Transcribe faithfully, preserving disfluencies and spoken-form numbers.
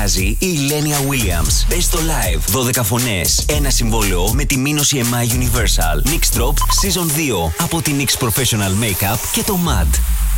Η Ηλένια Williams. Μπες στο live. δώδεκα φωνές. Ένα συμβόλαιο με τη μήνωση εμ άι Universal. Nix Drop Season δύο από την Nix Professional Makeup και το μαντ.